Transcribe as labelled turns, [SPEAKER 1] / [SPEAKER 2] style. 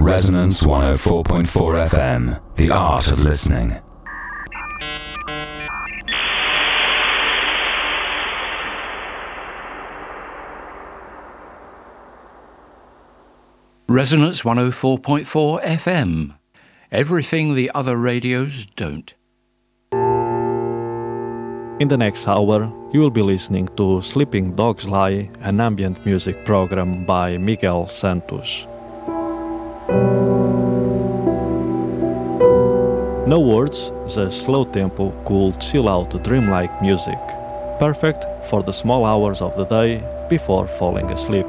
[SPEAKER 1] Resonance 104.4 FM, the art of listening.
[SPEAKER 2] Resonance 104.4 FM. Everything the other radios don't.
[SPEAKER 3] In the next hour, you will be listening to Sleeping Dogs Lie, an ambient music program by Miguel Santos. No Words, the slow tempo, cool, chill out, dreamlike music, perfect for the small hours of the day before falling asleep.